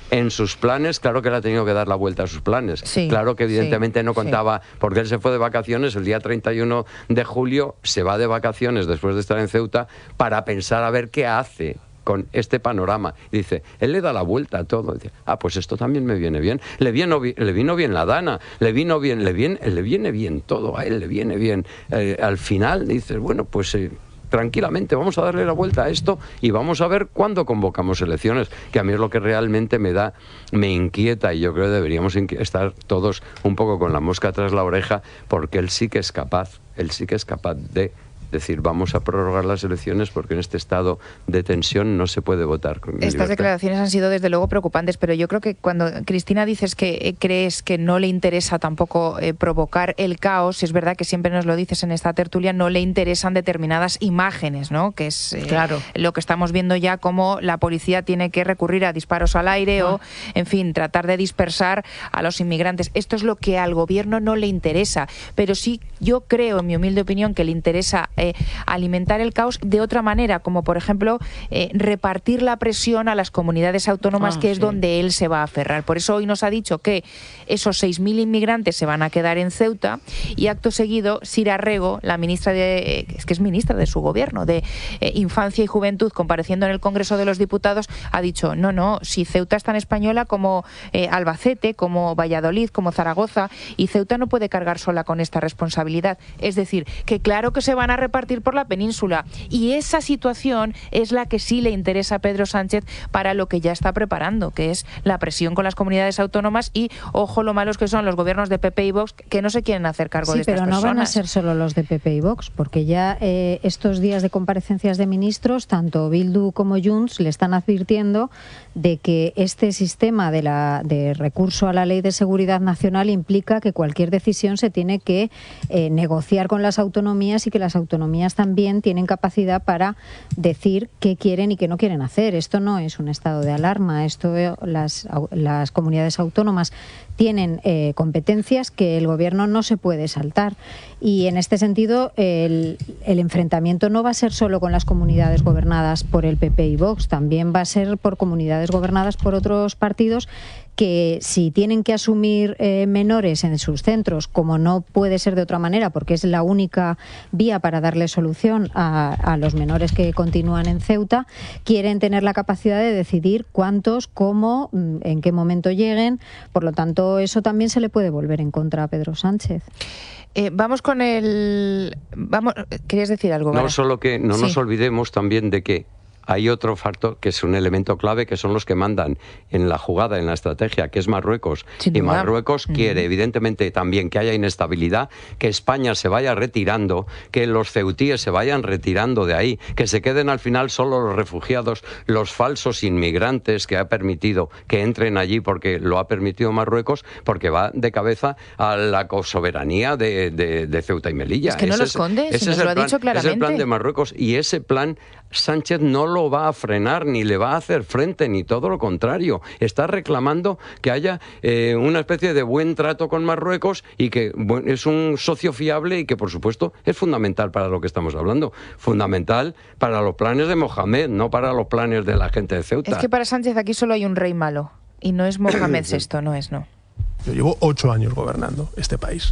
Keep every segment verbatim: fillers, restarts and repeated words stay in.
en sus planes, claro que le ha tenido que dar la vuelta a sus planes. Sí, claro que evidentemente sí, no contaba, sí. porque él se fue de vacaciones el día treinta y uno de julio, se va de vacaciones después de estar en Ceuta para pensar a ver qué hace con este panorama. Y dice, él le da la vuelta a todo. Dice, ah, pues esto también me viene bien. Le vino, le vino bien la Dana, le vino bien, le viene, le viene bien todo a él, le viene bien. Eh, al final dices, bueno, pues eh, tranquilamente vamos a darle la vuelta a esto y vamos a ver cuándo convocamos elecciones, que a mí es lo que realmente me da, me inquieta, y yo creo que deberíamos estar todos un poco con la mosca tras la oreja, porque él sí que es capaz, él sí que es capaz de decir, vamos a prorrogar las elecciones porque en este estado de tensión no se puede votar con Estas libertad. declaraciones han sido desde luego preocupantes, pero yo creo que cuando, Cristina, dices que eh, crees que no le interesa tampoco eh, provocar el caos, es verdad que siempre nos lo dices en esta tertulia, no le interesan determinadas imágenes, ¿no? Que es eh, claro. lo que estamos viendo ya, como la policía tiene que recurrir a disparos al aire ah. o, en fin, tratar de dispersar a los inmigrantes. Esto es lo que al gobierno no le interesa, pero sí yo creo, en mi humilde opinión, que le interesa Eh, alimentar el caos de otra manera, como por ejemplo eh, repartir la presión a las comunidades autónomas, ah, que es sí. donde él se va a aferrar. Por eso hoy nos ha dicho que esos seis mil inmigrantes se van a quedar en Ceuta, y acto seguido Sira Rego, la ministra de, eh, es que es ministra de su gobierno, de eh, Infancia y Juventud, compareciendo en el Congreso de los Diputados, ha dicho, no, no, si Ceuta es tan española como eh, Albacete, como Valladolid, como Zaragoza, y Ceuta no puede cargar sola con esta responsabilidad. Es decir, que claro que se van a repartir por la península, y esa situación es la que sí le interesa a Pedro Sánchez para lo que ya está preparando, que es la presión con las comunidades autónomas, y ojo lo malos que son los gobiernos de P P y Vox, que no se quieren hacer cargo sí, de estas pero no personas. van a ser solo los de P P y Vox, porque ya eh, estos días de comparecencias de ministros, tanto Bildu como Junts le están advirtiendo de que este sistema de, la, de recurso a la Ley de Seguridad Nacional implica que cualquier decisión se tiene que eh, negociar con las autonomías, y que las autonomías también tienen capacidad para decir qué quieren y qué no quieren hacer. Esto no es un estado de alarma, esto las, las comunidades autónomas tienen eh, competencias que el gobierno no se puede saltar, y en este sentido el, el enfrentamiento no va a ser solo con las comunidades gobernadas por el P P y Vox, también va a ser por comunidades gobernadas por otros partidos, que si tienen que asumir eh, menores en sus centros, como no puede ser de otra manera, porque es la única vía para darle solución a, a los menores que continúan en Ceuta, quieren tener la capacidad de decidir cuántos, cómo, en qué momento lleguen. Por lo tanto, eso también se le puede volver en contra a Pedro Sánchez. Eh, vamos con el... vamos. ¿Querías decir algo, Vara? No, solo que no sí. nos olvidemos también de que hay otro factor que es un elemento clave, que son los que mandan en la jugada, en la estrategia, que es Marruecos. Sin y duda. Marruecos Mm. quiere, evidentemente, también que haya inestabilidad, que España se vaya retirando, que los ceutíes se vayan retirando de ahí, que se queden al final solo los refugiados, los falsos inmigrantes que ha permitido que entren allí, porque lo ha permitido Marruecos, porque va de cabeza a la soberanía de, de, de Ceuta y Melilla. Es que no ese lo es, esconde, ese si es nos el lo ha plan, dicho claramente. Es el plan de Marruecos, y ese plan Sánchez no lo va a frenar, ni le va a hacer frente, ni todo lo contrario. Está reclamando que haya eh, una especie de buen trato con Marruecos, y que bueno, es un socio fiable, y que por supuesto es fundamental para lo que estamos hablando. Fundamental para los planes de Mohamed, no para los planes de la gente de Ceuta. Es que para Sánchez aquí solo hay un rey malo, y no es Mohamed sexto, no es, no. Yo llevo ocho años gobernando este país.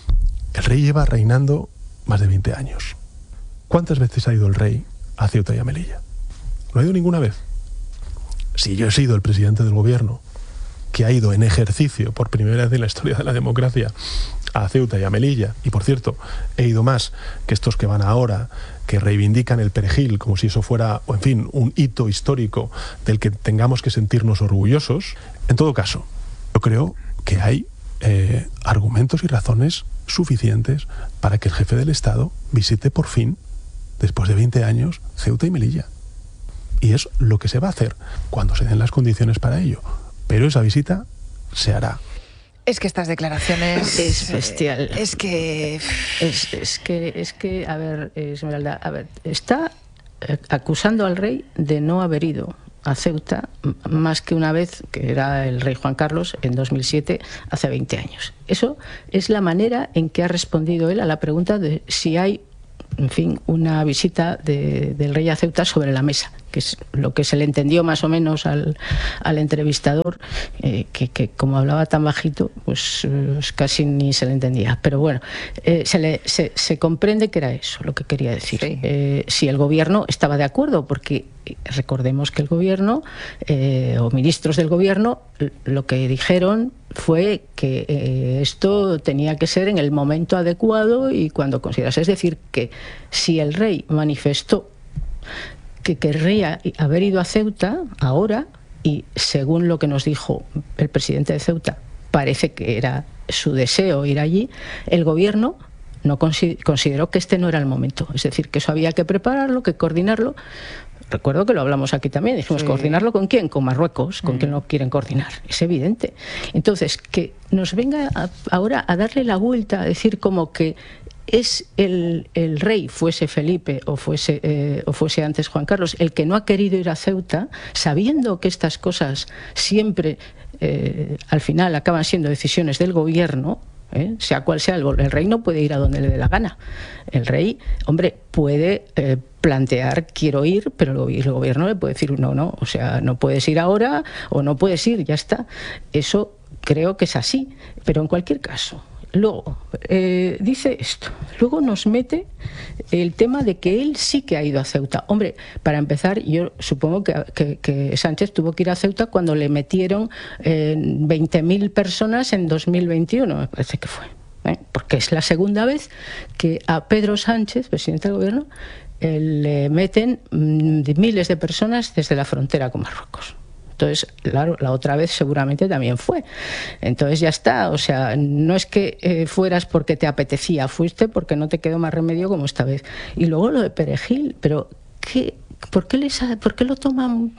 El rey lleva reinando más de veinte años. ¿Cuántas veces ha ido el rey a Ceuta y a Melilla? No ha ido ninguna vez. Si yo he sido el presidente del gobierno que ha ido en ejercicio por primera vez en la historia de la democracia a Ceuta y a Melilla, y por cierto, he ido más que estos que van ahora, que reivindican el perejil como si eso fuera, o en fin, un hito histórico del que tengamos que sentirnos orgullosos, en todo caso, yo creo que hay eh, argumentos y razones suficientes para que el jefe del Estado visite por fin, después de veinte años, Ceuta y Melilla. Y es lo que se va a hacer cuando se den las condiciones para ello. Pero esa visita se hará. Es que estas declaraciones... Es bestial. Es que... Es, es que, es que, a ver, Esmeralda, a ver, está acusando al rey de no haber ido a Ceuta más que una vez, que era el rey Juan Carlos, en dos mil siete, hace veinte años. Eso es la manera en que ha respondido él a la pregunta de si hay en fin, una visita de, del rey a Ceuta sobre la mesa, que es lo que se le entendió más o menos al, al entrevistador, eh, que, que como hablaba tan bajito, pues eh, casi ni se le entendía. Pero bueno, eh, se, le, se, se comprende que era eso lo que quería decir. Sí. Eh, si el gobierno estaba de acuerdo, porque recordemos que el gobierno, eh, o ministros del gobierno, lo que dijeron fue que eh, esto tenía que ser en el momento adecuado y cuando considerase. Es decir, que si el rey manifestó que querría haber ido a Ceuta ahora, y según lo que nos dijo el presidente de Ceuta, parece que era su deseo ir allí, el gobierno no consideró que este no era el momento. Es decir, que eso había que prepararlo, que coordinarlo. Recuerdo que lo hablamos aquí también, dijimos, sí. ¿Coordinarlo con quién? Con Marruecos, con mm. quien lo quieren coordinar, es evidente. Entonces, que nos venga a, ahora a darle la vuelta, a decir como que es el, el rey, fuese Felipe o fuese, eh, o fuese antes Juan Carlos, el que no ha querido ir a Ceuta, sabiendo que estas cosas siempre, eh, al final, acaban siendo decisiones del gobierno. ¿Eh? Sea cual sea, el, el rey no puede ir a donde le dé la gana. El rey, hombre, puede eh, plantear quiero ir, pero el, el gobierno le puede decir no, no, o sea, no puedes ir ahora o no puedes ir, ya está. Eso creo que es así, pero en cualquier caso. Luego, eh, dice esto, luego nos mete el tema de que él sí que ha ido a Ceuta. Hombre, para empezar, yo supongo que, que, que Sánchez tuvo que ir a Ceuta cuando le metieron eh, veinte mil personas en dos mil veintiuno, me parece que fue. ¿eh? Porque es la segunda vez que a Pedro Sánchez, presidente del gobierno, eh, le meten mm, de miles de personas desde la frontera con Marruecos. Entonces, claro, la otra vez seguramente también fue. Entonces ya está, o sea, no es que eh, fueras porque te apetecía, fuiste porque no te quedó más remedio como esta vez. Y luego lo de Perejil, pero ¿qué, por, qué les ha, ¿por qué lo toman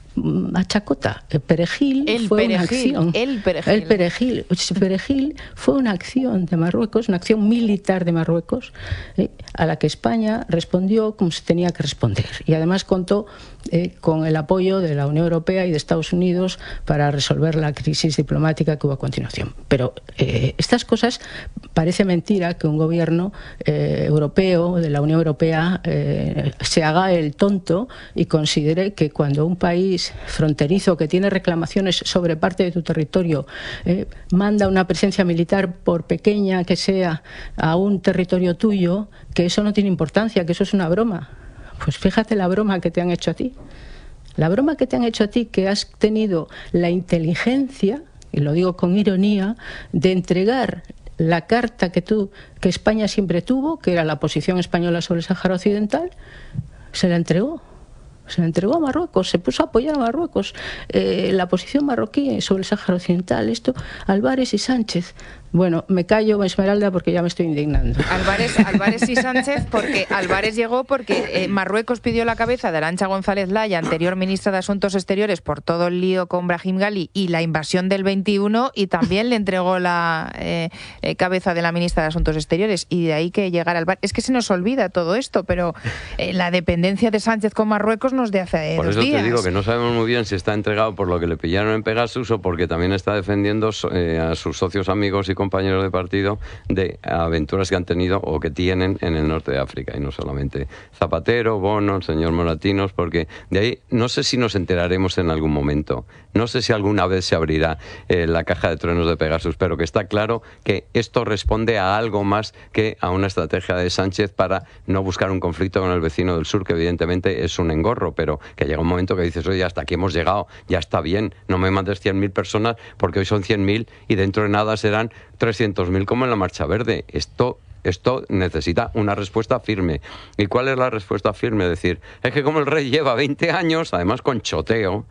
a chacota? El Perejil el fue perejil, una acción. El Perejil. El Perejil. El Perejil fue una acción de Marruecos, una acción militar de Marruecos, eh, a la que España respondió como se tenía que responder. Y además contó eh, con el apoyo de la Unión Europea y de Estados Unidos para resolver la crisis diplomática que hubo a continuación. Pero eh, estas cosas, parece mentira que un gobierno eh, europeo, de la Unión Europea, eh, se haga el tonto y considere que cuando un país fronterizo que tiene reclamaciones sobre parte de tu territorio eh, manda una presencia militar, por pequeña que sea, a un territorio tuyo, que eso no tiene importancia, que eso es una broma. Pues fíjate la broma que te han hecho a ti. La broma que te han hecho a ti, que has tenido la inteligencia, y lo digo con ironía, de entregar la carta que tú, que España siempre tuvo, que era la posición española sobre el Sáhara Occidental, se la entregó. Se la entregó a Marruecos, se puso a apoyar a Marruecos. Eh, la posición marroquí sobre el Sáhara Occidental, esto, Álvarez y Sánchez. Bueno, me callo, Esmeralda, porque ya me estoy indignando. Álvarez, Álvarez y Sánchez, porque Álvarez llegó porque eh, Marruecos pidió la cabeza de Arantxa González Laya, anterior ministra de Asuntos Exteriores, por todo el lío con Brahim Ghali y la invasión del veintiuno, y también le entregó la eh, eh, cabeza de la ministra de Asuntos Exteriores, y de ahí que llegara Álvarez. Es que se nos olvida todo esto, pero eh, la dependencia de Sánchez con Marruecos nos de hace por dos eso días. Te digo que no sabemos muy bien si está entregado por lo que le pillaron en Pegasus o porque también está defendiendo eh, a sus socios, amigos y compañeros de partido de aventuras que han tenido o que tienen en el norte de África, y no solamente Zapatero, Bono, el señor Moratinos, porque de ahí no sé si nos enteraremos en algún momento, no sé si alguna vez se abrirá eh, la caja de truenos de Pegasus, pero que está claro que esto responde a algo más que a una estrategia de Sánchez para no buscar un conflicto con el vecino del sur, que evidentemente es un engorro, pero que llega un momento que dices, oye, hasta aquí hemos llegado, ya está bien, no me mandes cien mil personas porque hoy son cien mil y dentro de nada serán trescientos mil como en la Marcha Verde. Esto Esto necesita una respuesta firme. ¿Y cuál es la respuesta firme? Es decir, es que como el rey lleva veinte años, además con choteo,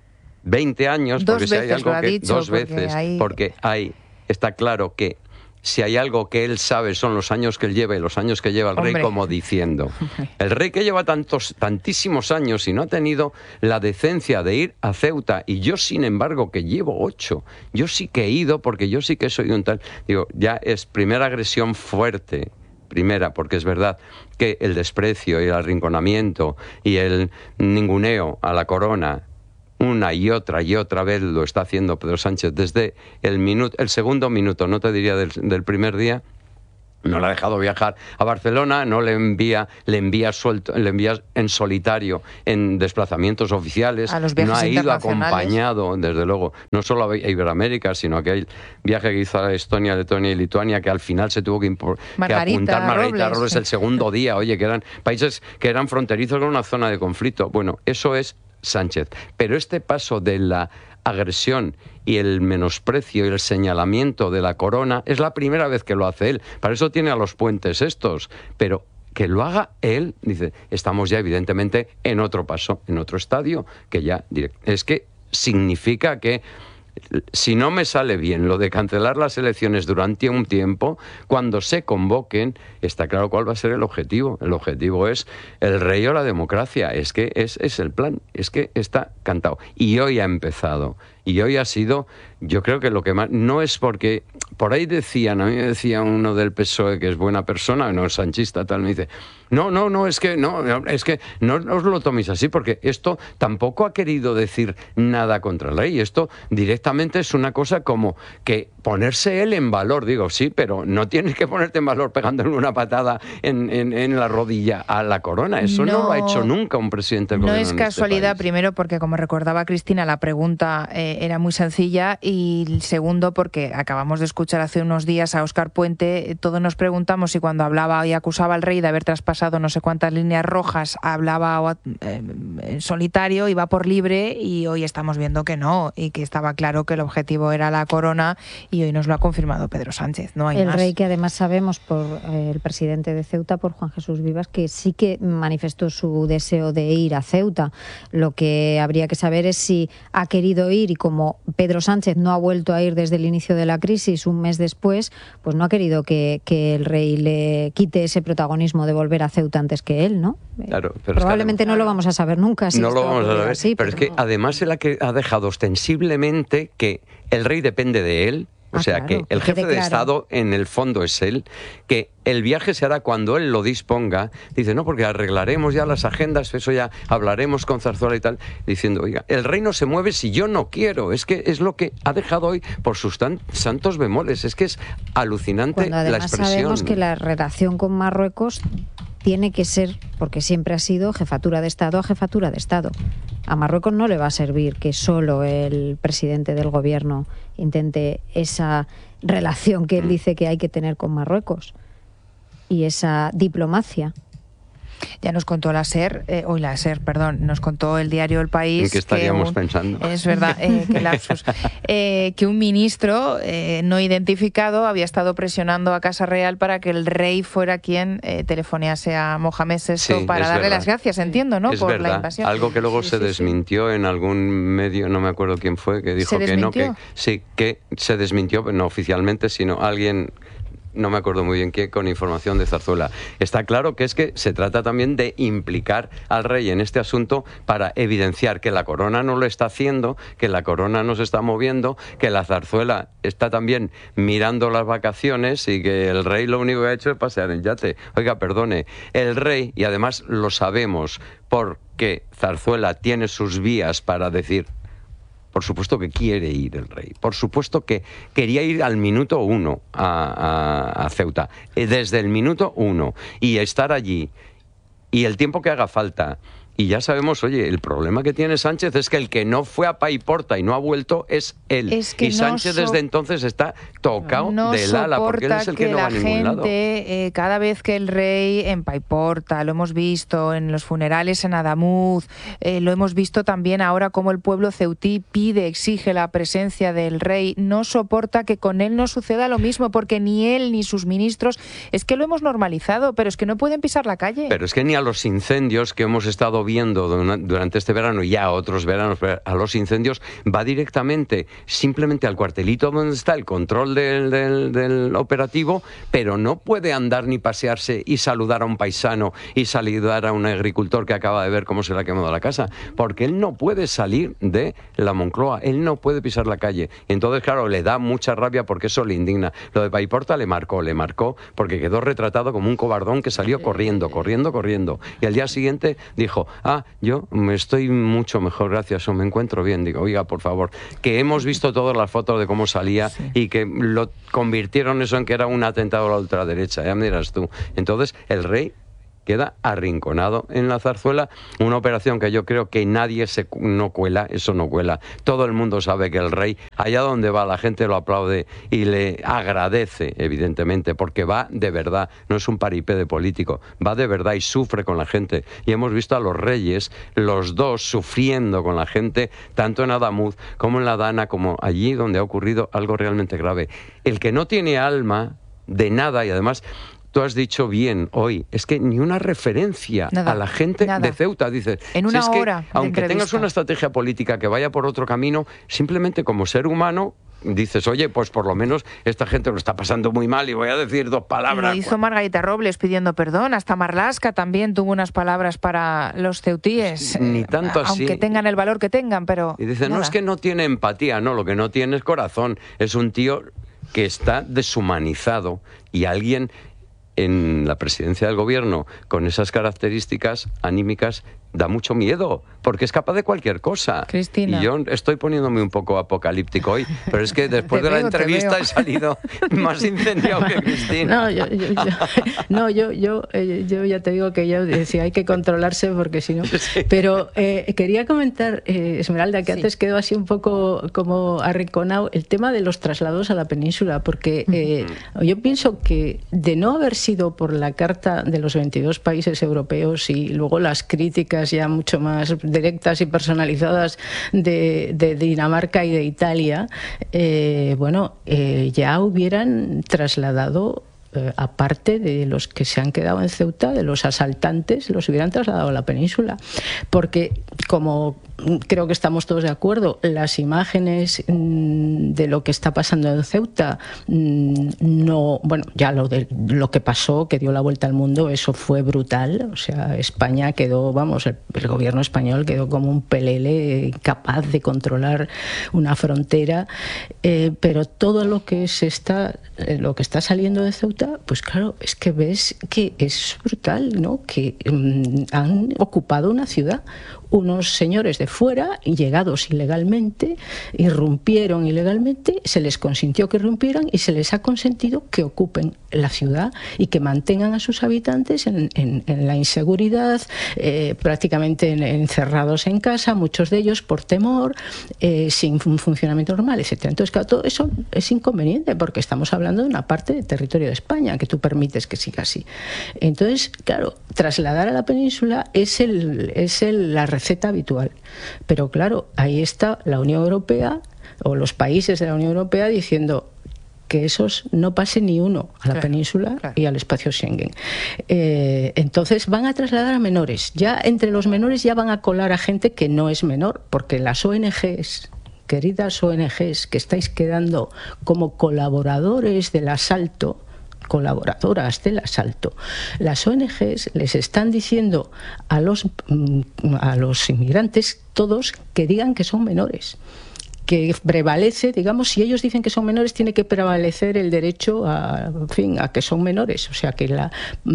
veinte años, dos porque si hay algo lo ha que dicho, dos porque veces, hay... porque hay, está claro que si hay algo que él sabe son los años que él lleva y los años que lleva el Hombre. rey, como diciendo, el rey que lleva tantos, tantísimos años y no ha tenido la decencia de ir a Ceuta, y yo sin embargo que llevo ocho, yo sí que he ido porque yo sí que soy un tal, digo, ya es primera agresión fuerte. Primera, porque es verdad que el desprecio y el arrinconamiento y el ninguneo a la corona una y otra y otra vez lo está haciendo Pedro Sánchez desde el minuto, el segundo minuto, no te diría del, del primer día, No le ha dejado viajar a Barcelona, no le envía, le envía suelto, le envía en solitario en desplazamientos oficiales, a los viajes no ha ido internacionales. acompañado, desde luego, no solo a Iberoamérica, sino aquel viaje que hizo a Estonia, Letonia y Lituania, que al final se tuvo que, impor, Margarita que apuntar Margarita Robles, Robles sí. el segundo día, oye, que eran países que eran fronterizos con una zona de conflicto. Bueno, eso es Sánchez. Pero este paso de la agresión y el menosprecio y el señalamiento de la corona es la primera vez que lo hace él. Para eso tiene a los puentes estos. Pero que lo haga él, dice, estamos ya evidentemente en otro paso, en otro estadio, que ya es que significa que si no me sale bien lo de cancelar las elecciones durante un tiempo, cuando se convoquen, está claro cuál va a ser el objetivo. El objetivo es el rey o la democracia. Es que es, es el plan, es que está cantado. Y hoy ha empezado. Y hoy ha sido, yo creo que lo que más... No es porque... Por ahí decían, a mí me decía uno del P S O E que es buena persona, no es sanchista, tal, me dice, no, no, no, es que no, es que no os lo toméis así, porque esto tampoco ha querido decir nada contra el rey. Esto directamente es una cosa como que ponerse él en valor. Digo, sí, pero no tienes que ponerte en valor pegándole una patada en, en, en la rodilla a la corona. Eso no, no lo ha hecho nunca un presidente del no gobierno. No es en casualidad, este primero, porque como recordaba Cristina, la pregunta eh, era muy sencilla, y segundo, porque acabamos de escuchar hace unos días a Óscar Puente. Todos nos preguntamos si cuando hablaba y acusaba al rey de haber traspasado no sé cuántas líneas rojas, hablaba eh, en solitario, iba por libre, y hoy estamos viendo que no, y que estaba claro que el objetivo era la corona, y hoy nos lo ha confirmado Pedro Sánchez. No hay el más. rey, que además sabemos por eh, el presidente de Ceuta, por Juan Jesús Vivas, que sí que manifestó su deseo de ir a Ceuta. Lo que habría que saber es si ha querido ir, y como Pedro Sánchez no ha vuelto a ir desde el inicio de la crisis, un mes después, pues no ha querido que, que el rey le quite ese protagonismo de volver a Ceuta antes que él, ¿no? Claro, pero probablemente es que no lo vamos a saber nunca. Si no lo vamos a saber, así, pero, pero es que no. además él ha, que, ha dejado ostensiblemente que el rey depende de él. O ah, sea, claro, que el jefe que de claro. Estado en el fondo es él, que el viaje se hará cuando él lo disponga. Dice, no, porque arreglaremos ya las agendas, eso ya hablaremos con Zarzuela y tal, diciendo, oiga, el rey no se mueve si yo no quiero. Es que es lo que ha dejado hoy por sus tan, santos bemoles. Es que es alucinante Cuando además la expresión. Sabemos que la relación con Marruecos tiene que ser, porque siempre ha sido jefatura de Estado a jefatura de Estado. A Marruecos no le va a servir que solo el presidente del gobierno intente esa relación que él dice que hay que tener con Marruecos y esa diplomacia. Ya nos contó la SER, eh, hoy la SER, perdón, nos contó el diario El País. ¿En qué estaríamos que un, pensando? Es verdad, eh, que, lapsus, eh, que un ministro eh, no identificado había estado presionando a Casa Real para que el rey fuera quien eh, telefonease a Mohamed sexto sí, para darle verdad. las gracias, entiendo, ¿no? Es por verdad. la invasión. Algo que luego sí, se sí, desmintió sí. en algún medio, no me acuerdo quién fue, que dijo que no, que sí, que se desmintió, no oficialmente, sino alguien... No me acuerdo muy bien qué, con información de Zarzuela. Está claro que es que se trata también de implicar al rey en este asunto para evidenciar que la corona no lo está haciendo, que la corona no se está moviendo, que la Zarzuela está también mirando las vacaciones y que el rey lo único que ha hecho es pasear en yate. Oiga, perdone, el rey, y además lo sabemos porque Zarzuela tiene sus vías para decir... Por supuesto que quiere ir el rey. Por supuesto que quería ir al minuto uno a, a, a Ceuta. Desde el minuto uno. Y estar allí. Y el tiempo que haga falta. Y ya sabemos, oye, el problema que tiene Sánchez es que el que no fue a Paiporta y no ha vuelto es él. Es que y Sánchez no so desde entonces está tocado no del ala, porque él es el que, que no va a ningún lado. Eh, cada vez que el rey en Paiporta, lo hemos visto en los funerales en Adamuz, eh, lo hemos visto también ahora como el pueblo ceutí pide, exige la presencia del rey, no soporta que con él no suceda lo mismo, porque ni él ni sus ministros, es que lo hemos normalizado, pero es que no pueden pisar la calle. Pero es que ni a los incendios que hemos estado viendo durante este verano y ya otros veranos, a los incendios, va directamente, simplemente al cuartelito donde está el control del, del, del operativo, pero no puede andar ni pasearse y saludar a un paisano y saludar a un agricultor que acaba de ver cómo se le ha quemado la casa, porque él no puede salir de la Moncloa, él no puede pisar la calle. Y entonces, claro, le da mucha rabia porque eso le indigna. Lo de Paiporta le marcó, le marcó porque quedó retratado como un cobardón que salió corriendo, corriendo, corriendo. Y al día siguiente dijo, ah, yo me estoy mucho mejor, gracias, o me encuentro bien. Digo, oiga, por favor, que hemos visto todas las fotos de cómo salía sí. y que lo convirtieron eso en que era un atentado a la ultraderecha, ya me dirás tú. Entonces, el rey queda arrinconado en la zarzuela, una operación que yo creo que nadie se no cuela, eso no cuela. Todo el mundo sabe que el rey, allá donde va, la gente lo aplaude y le agradece, evidentemente, porque va de verdad, no es un paripé de político, va de verdad y sufre con la gente. Y hemos visto a los reyes, los dos, sufriendo con la gente, tanto en Adamuz como en la Dana, como allí donde ha ocurrido algo realmente grave. El que no tiene alma de nada, y además tú has dicho bien hoy, es que ni una referencia nada, a la gente nada. de Ceuta. Dices, en una si es hora que, aunque entrevista. tengas una estrategia política que vaya por otro camino, simplemente como ser humano dices, oye, pues por lo menos esta gente lo está pasando muy mal y voy a decir dos palabras. Lo hizo Margarita Robles pidiendo perdón, hasta Marlaska también tuvo unas palabras para los ceutíes. Ni tanto así. Aunque tengan el valor que tengan, pero y dice, nada. no es que no tiene empatía, no, lo que no tiene es corazón. Es un tío que está deshumanizado y alguien en la presidencia del gobierno con esas características anímicas da mucho miedo, porque es capaz de cualquier cosa. Cristina. Y yo estoy poniéndome un poco apocalíptico hoy, pero es que después de veo, la entrevista he salido más incendiado que Cristina. No, yo, yo, yo, no, yo, yo, eh, yo ya te digo que yo decía, hay que controlarse porque si no... Sí. Pero eh, quería comentar, eh, Esmeralda, que sí. antes quedó así un poco como arrinconado el tema de los traslados a la península, porque eh, uh-huh. yo pienso que de no haber sido por la Carta de los veintidós países europeos y luego las críticas ya mucho más directas y personalizadas de, de Dinamarca y de Italia, eh, bueno, eh, ya hubieran trasladado, eh, aparte de los que se han quedado en Ceuta, de los asaltantes, los hubieran trasladado a la península. Porque, como creo que estamos todos de acuerdo, las imágenes mmm, de lo que está pasando en Ceuta, mmm, no, bueno, ya lo de lo que pasó, que dio la vuelta al mundo, eso fue brutal. O sea, España quedó, vamos, el, el gobierno español quedó como un pelele capaz de controlar una frontera, eh, pero todo lo que se está, eh, lo que está saliendo de Ceuta, pues claro, es que ves que es brutal, ¿no? Que mmm, han ocupado una ciudad, unos señores de fuera, llegados ilegalmente, irrumpieron ilegalmente, se les consintió que irrumpieran y se les ha consentido que ocupen la ciudad y que mantengan a sus habitantes en, en, en la inseguridad, eh, prácticamente en, encerrados en casa, muchos de ellos por temor, eh, sin un funcionamiento normal, etcétera. Entonces, claro, todo eso es inconveniente porque estamos hablando de una parte del territorio de España que tú permites que siga así. Entonces, claro, trasladar a la península es, el, es el, la receta habitual. Pero claro, ahí está la Unión Europea o los países de la Unión Europea diciendo que esos no pase ni uno a la claro, península claro. y al espacio Schengen. Eh, entonces van a trasladar a menores. Ya entre los menores ya van a colar a gente que no es menor, porque las O N Ges, queridas O N Ges, que estáis quedando como colaboradores del asalto, colaboradoras del asalto, las O N Ges les están diciendo a los, a los inmigrantes todos que digan que son menores, que prevalece, digamos, si ellos dicen que son menores, tiene que prevalecer el derecho a, en fin, a que son menores. O sea, que la,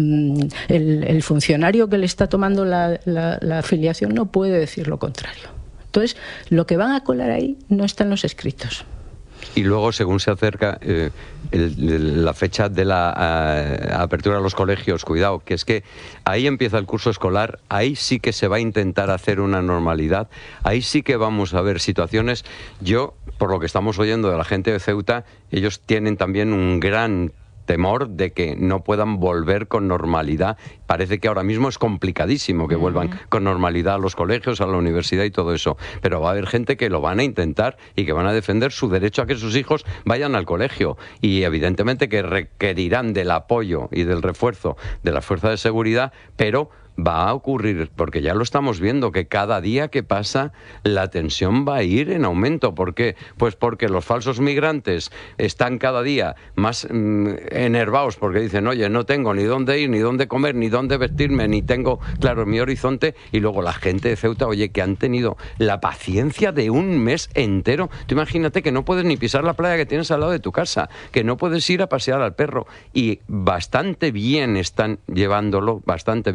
el, el funcionario que le está tomando la, la, la afiliación no puede decir lo contrario. Entonces, lo que van a colar ahí no está en los escritos. Y luego, según se acerca eh, el, el, la fecha de la uh, apertura de los colegios, cuidado, que es que ahí empieza el curso escolar, ahí sí que se va a intentar hacer una normalidad, ahí sí que vamos a ver situaciones. Yo, por lo que estamos oyendo de la gente de Ceuta, ellos tienen también un gran temor de que no puedan volver con normalidad. Parece que ahora mismo es complicadísimo que vuelvan uh-huh. con normalidad a los colegios, a la universidad y todo eso. Pero va a haber gente que lo van a intentar y que van a defender su derecho a que sus hijos vayan al colegio. Y evidentemente que requerirán del apoyo y del refuerzo de las fuerzas de seguridad, pero va a ocurrir, porque ya lo estamos viendo, que cada día que pasa la tensión va a ir en aumento. ¿Por qué? Pues porque los falsos migrantes están cada día más mmm, enervados porque dicen, oye, no tengo ni dónde ir, ni dónde comer, ni dónde vestirme, ni tengo claro mi horizonte. Y luego la gente de Ceuta, oye, que han tenido la paciencia de un mes entero. Tú imagínate que no puedes ni pisar la playa que tienes al lado de tu casa, que no puedes ir a pasear al perro. Y bastante bien están llevándolo, bastante bien, con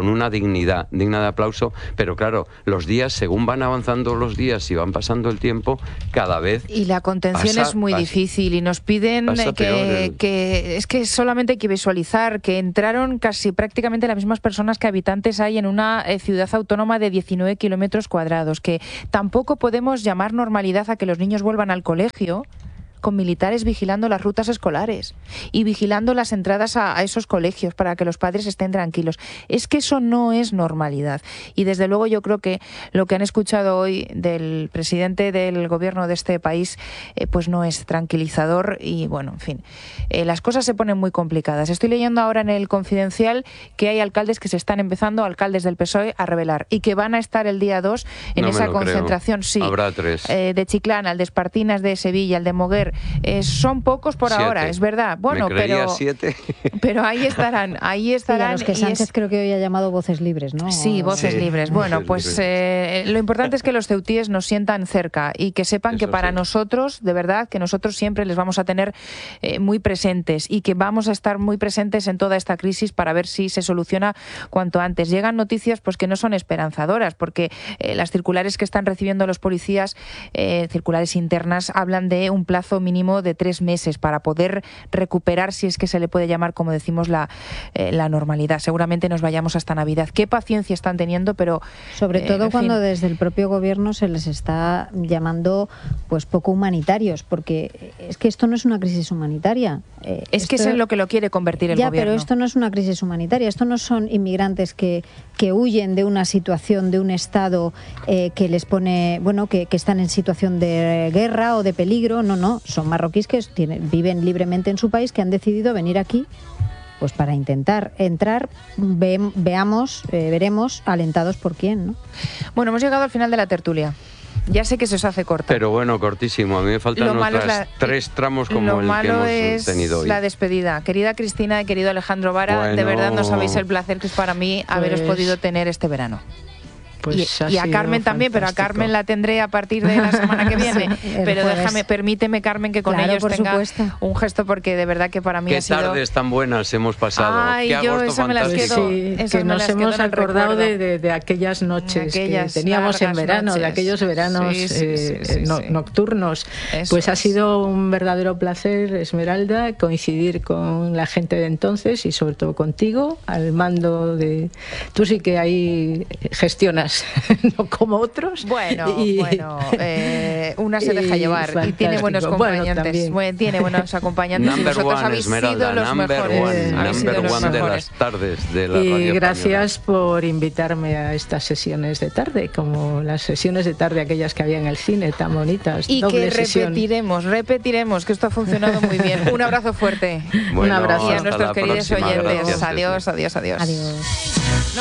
con una dignidad, digna de aplauso, pero claro, los días, según van avanzando los días y van pasando el tiempo, cada vez... Y la contención pasa, es muy pasa, difícil y nos piden que, que, que... Es que solamente hay que visualizar que entraron casi prácticamente las mismas personas que habitantes hay en una eh, ciudad autónoma de diecinueve kilómetros cuadrados, que tampoco podemos llamar normalidad a que los niños vuelvan al colegio con militares vigilando las rutas escolares y vigilando las entradas a, a esos colegios para que los padres estén tranquilos. Es que eso no es normalidad. Y desde luego yo creo que lo que han escuchado hoy del presidente del gobierno de este país eh, pues no es tranquilizador y bueno, en fin, eh, las cosas se ponen muy complicadas. Estoy leyendo ahora en el Confidencial que hay alcaldes que se están empezando, alcaldes del P S O E, a rebelar y que van a estar el día dos en no esa me lo concentración. Creo. Sí, habrá tres. Eh, de Chiclana, el de Espartinas de Sevilla, el de Moguer. Eh, son pocos por siete. ahora, es verdad. Bueno, Me creía pero siete. pero ahí estarán, ahí estarán. Y a los que Sánchez es... creo que hoy ha llamado voces libres, ¿no? Sí, voces sí, libres. Bueno, voces pues libres. Eh, lo importante es que los ceutíes nos sientan cerca y que sepan Eso que para sí. nosotros, de verdad, que nosotros siempre les vamos a tener eh, muy presentes y que vamos a estar muy presentes en toda esta crisis para ver si se soluciona cuanto antes. Llegan noticias pues que no son esperanzadoras, porque eh, las circulares que están recibiendo los policías, eh, circulares internas, hablan de un plazo mínimo de tres meses para poder recuperar, si es que se le puede llamar, como decimos, la, eh, la normalidad. Seguramente nos vayamos hasta Navidad. Qué paciencia están teniendo, pero... Sobre eh, todo cuando fin. desde el propio gobierno se les está llamando pues poco humanitarios, porque es que esto no es una crisis humanitaria. Eh, es esto... que es en lo que lo quiere convertir el ya, gobierno. Pero esto no es una crisis humanitaria. Esto no son inmigrantes que, que huyen de una situación, de un estado eh, que les pone, bueno, que, que están en situación de guerra o de peligro. No, no. Son marroquíes que tienen, viven libremente en su país, que han decidido venir aquí pues para intentar entrar, ve, veamos, eh, veremos alentados por quién, ¿no? Bueno, hemos llegado al final de la tertulia. Ya sé que se os hace corta. Pero bueno, cortísimo. A mí me faltan otras la, tres tramos como el que hemos es tenido hoy. La despedida. Querida Cristina y querido Alejandro Vara, bueno, de verdad no sabéis el placer que es para mí pues... haberos podido tener este verano. Pues y, y a Carmen también, pero a Carmen la tendré a partir de la semana que viene. Sí, pero jueves. déjame, permíteme, Carmen, que con claro, ellos tenga supuesto. un gesto, porque de verdad que para mí Qué ha sido... Qué tardes tan buenas hemos pasado. Ay, Qué yo agosto eso me las fantástico. quedo, sí, esas que me nos las hemos quedo acordado de, de, de aquellas noches aquellas que teníamos en verano, noches. de aquellos veranos sí, sí, eh, sí, sí, no, sí. nocturnos. Eso pues es. Ha sido un verdadero placer, Esmeralda, coincidir con la gente de entonces y sobre todo contigo, al mando de... Tú sí que ahí gestionas, no como otros. Bueno, y, bueno, eh, una se deja llevar fantástico. Y tiene buenos acompañantes. Bueno, tiene buenos acompañantes number y vosotros one, habéis Esmeralda, sido los number mejores. One, habéis number sido los one mejores. De las tardes de la y radio gracias española. Por invitarme a estas sesiones de tarde, como las sesiones de tarde aquellas que había en el cine, tan bonitas. Y doble que sesión. repetiremos, repetiremos, que esto ha funcionado muy bien. Un abrazo fuerte. Bueno, un abrazo. Y a hasta nuestros queridos próxima. oyentes. Gracias, adiós, adiós, adiós. Adiós.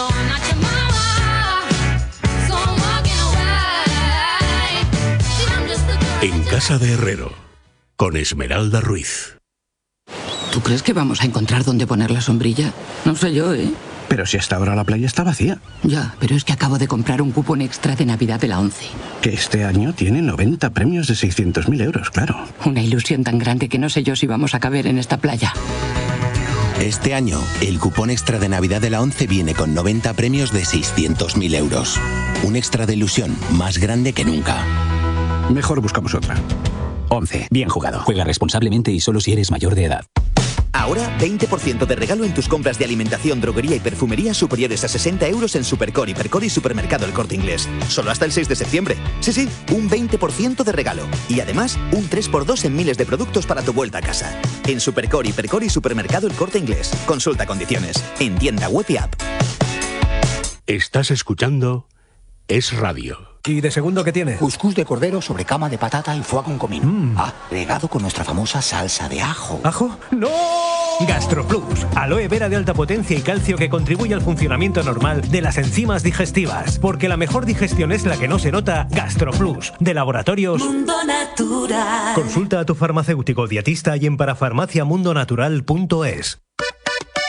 En Casa de Herrero, con Esmeralda Ruiz. ¿Tú crees que vamos a encontrar dónde poner la sombrilla? No sé yo, ¿eh? Pero si hasta ahora la playa está vacía. Ya, pero es que acabo de comprar un cupón extra de Navidad de la ONCE. Que este año tiene noventa premios de seiscientos mil euros, claro. Una ilusión tan grande que no sé yo si vamos a caber en esta playa. Este año, el cupón extra de Navidad de la ONCE viene con noventa premios de seiscientos mil euros. Un extra de ilusión más grande que nunca. Mejor buscamos otra. ONCE. Bien jugado. Juega responsablemente y solo si eres mayor de edad. Ahora, veinte por ciento de regalo en tus compras de alimentación, droguería y perfumería superiores a sesenta euros en Supercor, Hipercor y Supermercado El Corte Inglés. Solo hasta el seis de septiembre. Sí, sí, un veinte por ciento de regalo. Y además, un tres por dos en miles de productos para tu vuelta a casa. En Supercor, Hipercor y Supermercado El Corte Inglés. Consulta condiciones. En tienda web y app. Estás escuchando Es Radio. ¿Y de segundo qué tiene? Cuscús de cordero sobre cama de patata y foie con comino. Mm. Ah, regado con nuestra famosa salsa de ajo. ¿Ajo? ¡No! GastroPlus, aloe vera de alta potencia y calcio que contribuye al funcionamiento normal de las enzimas digestivas. Porque la mejor digestión es la que no se nota. GastroPlus, de Laboratorios Mundo Natural. Consulta a tu farmacéutico dietista y en parafarmaciamundonatural punto es.